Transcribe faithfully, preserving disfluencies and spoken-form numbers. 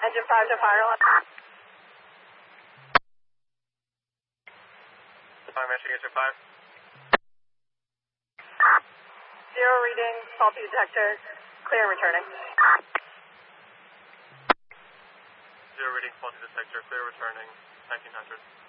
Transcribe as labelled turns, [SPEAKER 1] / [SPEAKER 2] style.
[SPEAKER 1] Engine five to fire line.
[SPEAKER 2] Fire Investigation five.
[SPEAKER 1] Zero reading, faulty detector, clear and returning.
[SPEAKER 2] Zero reading, faulty detector, clear returning, nineteen hundred.